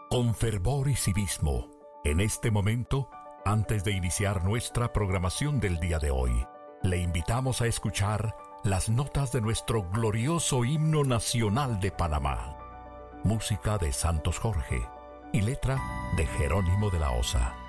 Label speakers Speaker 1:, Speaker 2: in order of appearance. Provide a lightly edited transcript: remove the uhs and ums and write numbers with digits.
Speaker 1: Con fervor y civismo, en este momento, antes de iniciar nuestra programación del día de hoy, le invitamos a escuchar las notas de nuestro glorioso himno nacional de Panamá. Música de Santos Jorge y letra de Jerónimo de la Osa.